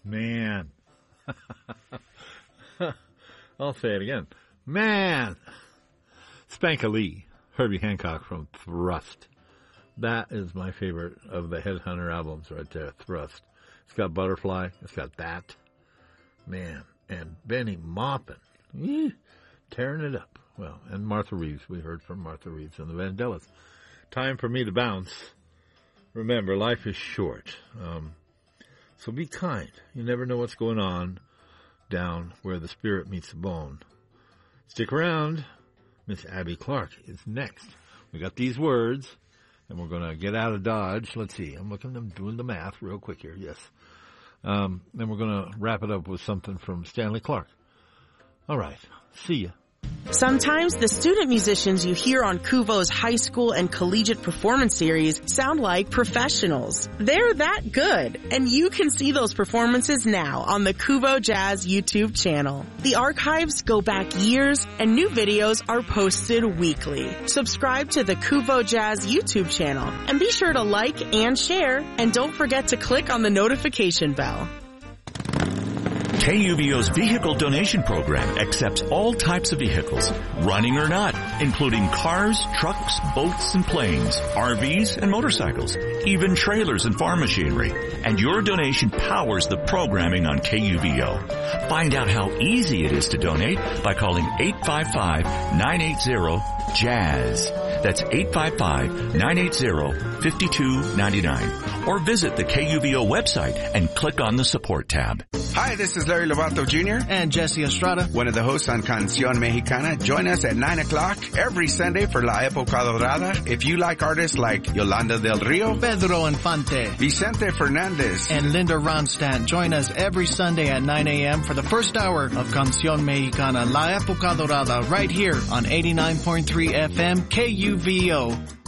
Man. I'll say it again. Man. Spanka Lee, Herbie Hancock from Thrust. That is my favorite of the Headhunter albums right there, Thrust. It's got Butterfly. It's got that. Man. And Benny Maupin. Tearing it up. Well, and Martha Reeves. We heard from Martha Reeves and the Vandellas. Time for me to bounce. Remember, life is short. So be kind. You never know what's going on down where the spirit meets the bone. Stick around. Miss Abby Clark is next. We got these words, and we're going to get out of Dodge. Let's see. I'm doing the math real quick here. Yes. Then we're going to wrap it up with something from Stanley Clarke. All right. See ya. Sometimes the student musicians you hear on Kuvo's high school and collegiate performance series sound like professionals. They're that good, and you can see those performances now on the Kuvo Jazz YouTube channel. The archives go back years, and new videos are posted weekly. Subscribe to the Kuvo Jazz YouTube channel, and be sure to like and share, and don't forget to click on the notification bell. KUVO's vehicle donation program accepts all types of vehicles, running or not, including cars, trucks, boats, and planes, RVs, and motorcycles, even trailers and farm machinery. And your donation powers the programming on KUVO. Find out how easy it is to donate by calling 855-980-JAZZ. That's 855-980-5299. Or visit the KUVO website and click on the support tab. Hi, this is Larry Lovato Jr. and Jesse Estrada, one of the hosts on Canción Mexicana. Join us at 9 o'clock every Sunday for La Época Dorada. If you like artists like Yolanda del Rio, Pedro Infante, Vicente Fernandez, and Linda Ronstadt, join us every Sunday at 9 a.m. for the first hour of Canción Mexicana, La Época Dorada, right here on 89.3 FM KUVO.